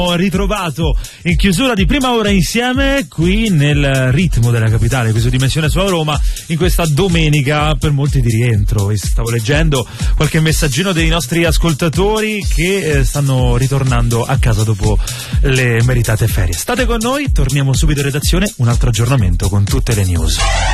ritrovato in chiusura di prima ora insieme qui nel ritmo della capitale, qui su Dimensione Suona Roma, in questa domenica per molti di rientro. E stavo leggendo qualche messaggino dei nostri ascoltatori che stanno ritornando a casa dopo le meritate ferie. State con noi, torniamo subito in redazione, un altro aggiornamento con tutte le news.